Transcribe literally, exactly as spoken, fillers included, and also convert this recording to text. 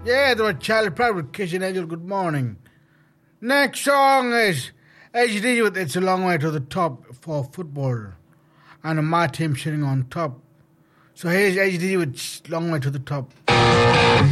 Yeah, that was Charlie Pratt with Kissing Angel. Good morning. Next song is H D with It's a Long Way to the Top for football. And my team sitting on top. So here's H D with Long Way to the Top.